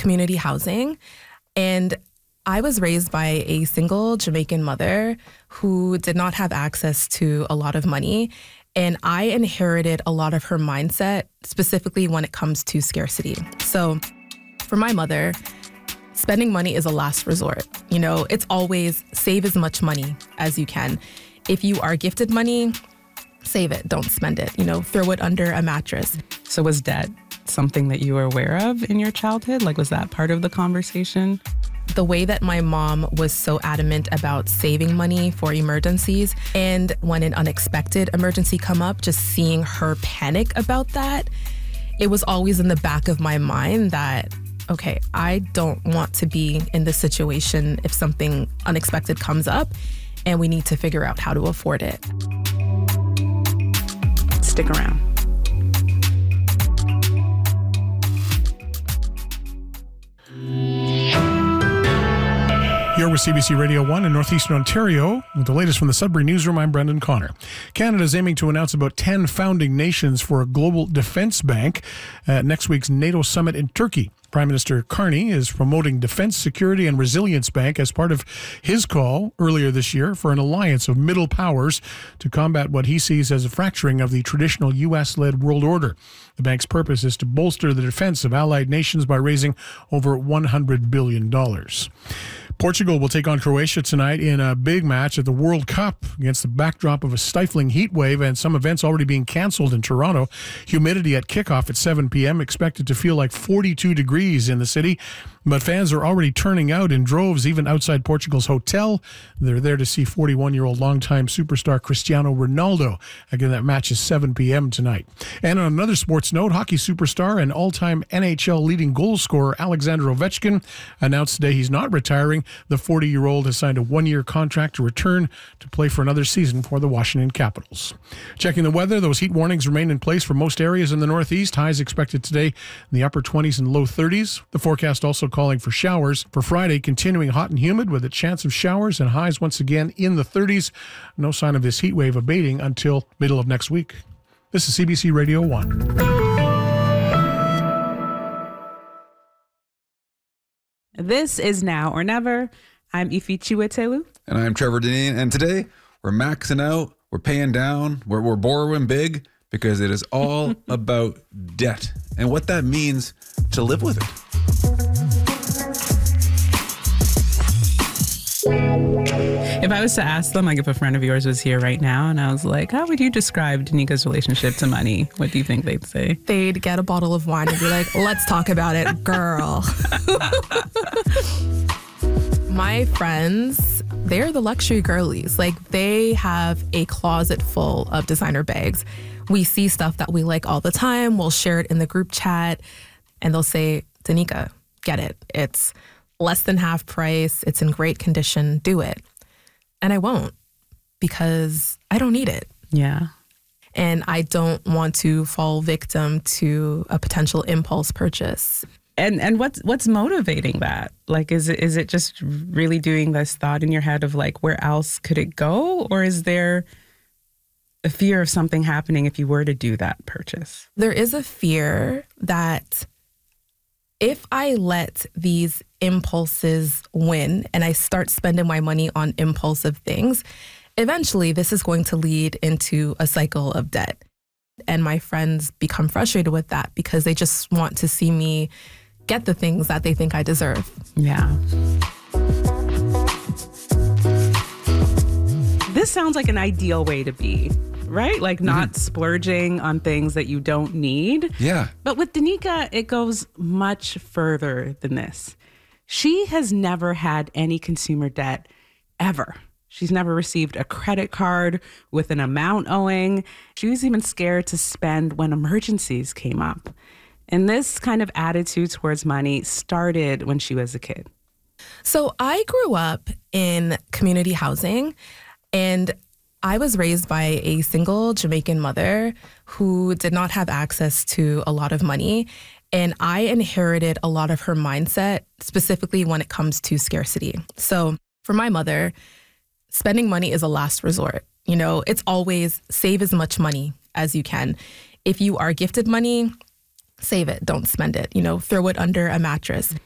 community housing. And I was raised by a single Jamaican mother who did not have access to a lot of money. And I inherited a lot of her mindset, specifically when it comes to scarcity. So for my mother, spending money is a last resort. You know, it's always save as much money as you can. If you are gifted money, save it, don't spend it. You know, throw it under a mattress. So was debt something that you were aware of in your childhood? Like, was that part of the conversation? The way that my mom was so adamant about saving money for emergencies, and when an unexpected emergency come up, just seeing her panic about that, it was always in the back of my mind that, okay, I don't want to be in this situation if something unexpected comes up and we need to figure out how to afford it. Stick around. You're with CBC Radio 1 in Northeastern Ontario. With the latest from the Sudbury Newsroom, I'm Brendan Connor. Canada is aiming to announce about 10 founding nations for a global defense bank at next week's NATO summit in Turkey. Prime Minister Carney is promoting Defense, Security and Resilience Bank as part of his call earlier this year for an alliance of middle powers to combat what he sees as a fracturing of the traditional U.S.-led world order. The bank's purpose is to bolster the defense of allied nations by raising over $100 billion. Portugal will take on Croatia tonight in a big match at the World Cup against the backdrop of a stifling heat wave and some events already being canceled in Toronto. Humidity at kickoff at 7 p.m. expected to feel like 42 degrees in the city, but fans are already turning out in droves, even outside Portugal's hotel. They're there to see 41-year-old longtime superstar Cristiano Ronaldo. Again, that match is 7 p.m. tonight. And on another sports note, hockey superstar and all-time NHL leading goal scorer Alexander Ovechkin announced today he's not retiring. The 40-year-old has signed a one-year contract to return to play for another season for the Washington Capitals. Checking the weather, those heat warnings remain in place for most areas in the Northeast. Highs expected today in the upper 20s and low 30s. The forecast also calling for showers for Friday, continuing hot and humid with a chance of showers and highs once again in the 30s. No sign of this heat wave abating until middle of next week. This is CBC Radio 1. This is Now or Never. I'm Ifi Chiwetelu. And I'm Trevor Deneen. And today we're maxing out, we're paying down, we're borrowing big because it is all about debt and what that means to live with it. If I was to ask them, like if a friend of yours was here right now and I was like, how would you describe Danika's relationship to money? What do you think they'd say? They'd get a bottle of wine and be like, let's talk about it, girl. My friends, they're the luxury girlies. Like, they have a closet full of designer bags. We see stuff that we like all the time. We'll share it in the group chat and they'll say, Danika, get it. It's less than half price. It's in great condition. Do it. And I won't, because I don't need it. Yeah. And I don't want to fall victim to a potential impulse purchase. And what's motivating that? Like, is it just really doing this thought in your head of like, where else could it go? Or is there a fear of something happening if you were to do that purchase? There is a fear that if I let these impulses win and I start spending my money on impulsive things, eventually this is going to lead into a cycle of debt. And my friends become frustrated with that because they just want to see me get the things that they think I deserve. Yeah. This sounds like an ideal way to be, right? Like not splurging on things that you don't need. Yeah. But with Danika, it goes much further than this. She has never had any consumer debt ever. She's never received a credit card with an amount owing. She was even scared to spend when emergencies came up. And this kind of attitude towards money started when she was a kid. So I grew up in community housing, and I was raised by a single Jamaican mother who did not have access to a lot of money. And I inherited a lot of her mindset, specifically when it comes to scarcity. So for my mother, spending money is a last resort. You know, it's always save as much money as you can. If you are gifted money, save it, don't spend it. You know, throw it under a mattress.